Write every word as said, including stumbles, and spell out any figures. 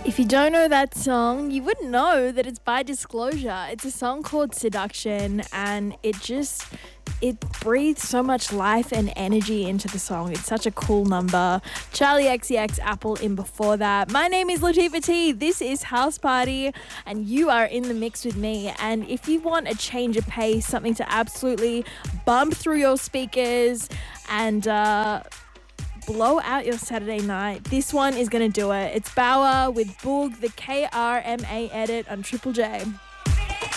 If you don't know that song, you wouldn't know that it's by Disclosure. It's a song called Seduction, and it just it breathes so much life and energy into the song. It's such a cool number. Charlie X C X, Apple in before that. My name is Latifah T. This is House Party, and you are in the mix with me. And if you want a change of pace, something to absolutely bump through your speakers and uh, blow out your Saturday night, this one is going to do it. It's Bauer with Boog, the K R M A edit on Triple J.